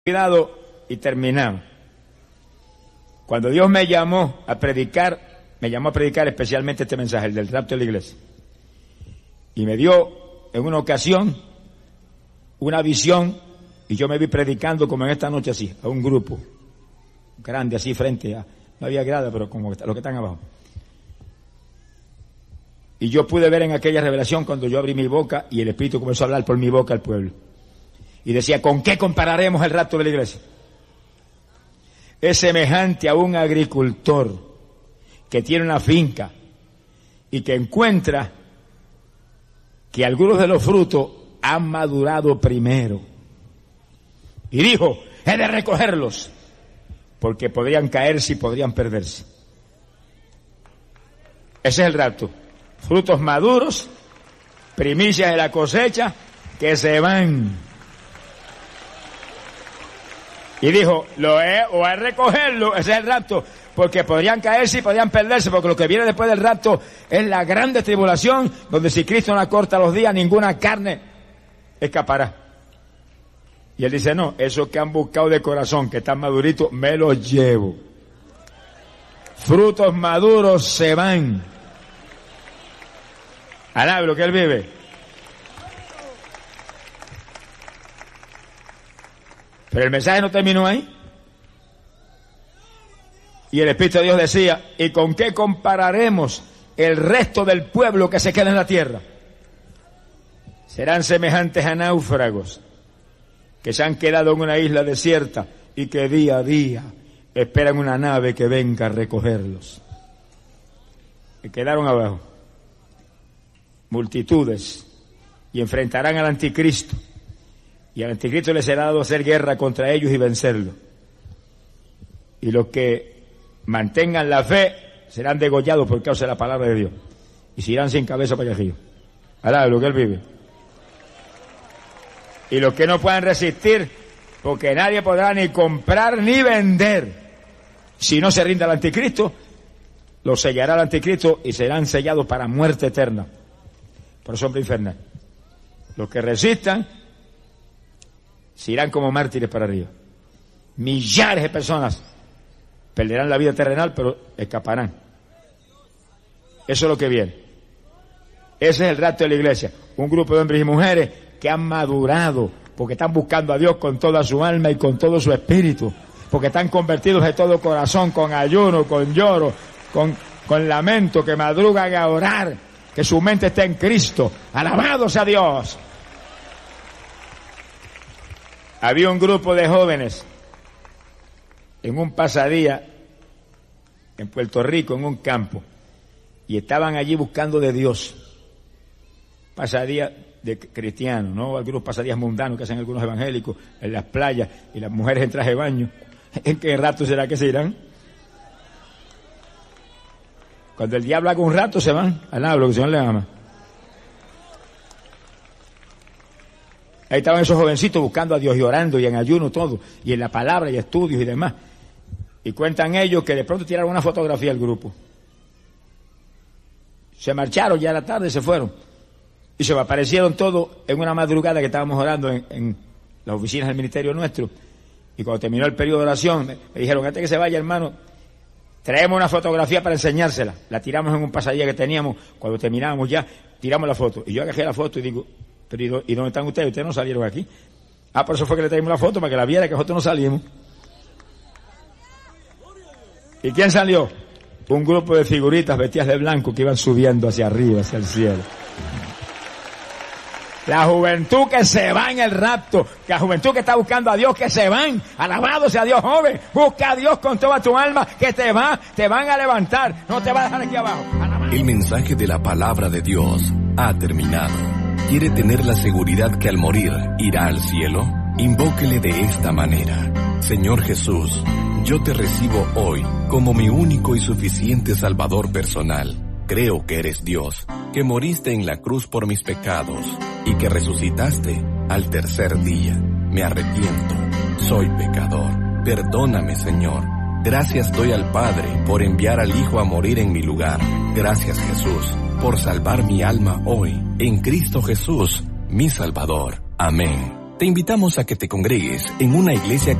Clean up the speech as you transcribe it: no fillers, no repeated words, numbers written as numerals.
Cuidado y terminamos. Cuando Dios me llamó a predicar especialmente este mensaje, el del rapto de la iglesia. Y me dio en una ocasión una visión y yo me vi predicando como en esta noche así, a un grupo grande así frente a, no había grada, pero como los que están abajo. Y yo pude ver en aquella revelación cuando yo abrí mi boca y el Espíritu comenzó a hablar por mi boca al pueblo. Y decía, ¿con qué compararemos el rapto de la iglesia? Es semejante a un agricultor que tiene una finca y que encuentra que algunos de los frutos han madurado primero. Y dijo, he de recogerlos, porque podrían caerse y podrían perderse. Ese es el rapto. Frutos maduros, primicias de la cosecha, que se van. Y dijo, o a recogerlo, ese es el rapto, porque podrían caerse y podrían perderse, porque lo que viene después del rapto es la grande tribulación, donde si Cristo no acorta los días, ninguna carne escapará. Y él dice, no, esos que han buscado de corazón, que están maduritos, me los llevo. Frutos maduros se van. Alabe lo que él vive. Pero el mensaje no terminó ahí. Y el Espíritu de Dios decía, ¿y con qué compararemos el resto del pueblo que se queda en la tierra? Serán semejantes a náufragos que se han quedado en una isla desierta y que día a día esperan una nave que venga a recogerlos. Se quedaron abajo. Multitudes, y enfrentarán al anticristo. Y al anticristo le será dado hacer guerra contra ellos y vencerlo. Y los que mantengan la fe serán degollados por causa de la palabra de Dios. Y se irán sin cabeza para el río. Alá, lo que él vive. Y los que no puedan resistir, porque nadie podrá ni comprar ni vender. Si no se rinde al anticristo, los sellará el anticristo y serán sellados para muerte eterna. Por sombra infernal. Los que resistan se irán como mártires para arriba. Millares de personas perderán la vida terrenal, pero escaparán. Eso es lo que viene. Ese es el rapto de la iglesia. Un grupo de hombres y mujeres que han madurado, porque están buscando a Dios con toda su alma y con todo su espíritu, porque están convertidos de todo corazón, con ayuno, con lloro, con lamento, que madrugan a orar, que su mente está en Cristo. Alabado sea Dios. Había un grupo de jóvenes en un pasadía en Puerto Rico, en un campo, y estaban allí buscando de Dios. Pasadía de cristianos, ¿no? Algunos pasadías mundanos que hacen algunos evangélicos en las playas y las mujeres en traje de baño. ¿En qué rato será que se irán? Cuando el diablo haga un rato se van al hablo, que el Señor le ama. Ahí estaban esos jovencitos buscando a Dios y orando y en ayuno todo, y en la palabra y estudios y demás. Y cuentan ellos que de pronto tiraron una fotografía al grupo. Se marcharon ya a la tarde y se fueron. Y se me aparecieron todos en una madrugada que estábamos orando en las oficinas del ministerio nuestro. Y cuando terminó el periodo de oración, me dijeron, antes que se vaya, hermano, traemos una fotografía para enseñársela. La tiramos en un pasadía que teníamos. Cuando terminábamos ya, tiramos la foto. Y yo agarré la foto y digo, pero ¿y dónde están ustedes? Ustedes no salieron aquí. Por eso fue que le traímos la foto, para que la viera, que nosotros no salimos. ¿Y quién salió? Un grupo de figuritas vestidas de blanco que iban subiendo hacia arriba, hacia el cielo. La juventud que se va en el rapto, la juventud que está buscando a Dios, que se van. Alabado sea Dios, joven. Busca a Dios con toda tu alma, que te van a levantar. No te va a dejar aquí abajo. Alabado. El mensaje de la palabra de Dios ha terminado. ¿Quiere tener la seguridad que al morir irá al cielo? Invóquele de esta manera. Señor Jesús, yo te recibo hoy como mi único y suficiente Salvador personal. Creo que eres Dios, que moriste en la cruz por mis pecados y que resucitaste al tercer día. Me arrepiento, soy pecador. Perdóname, Señor. Gracias doy al Padre por enviar al Hijo a morir en mi lugar. Gracias, Jesús, por salvar mi alma hoy en Cristo Jesús, mi Salvador. Amén. Te invitamos a que te congregues en una iglesia